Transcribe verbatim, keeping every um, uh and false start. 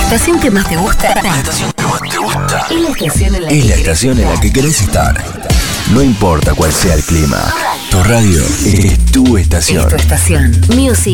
estación que más te gusta. La estación que más te gusta. Es la estación en la Es que la querés estación en la estar. que querés estar. No importa cuál sea el clima. Tu radio es tu estación. Es tu estación. Music.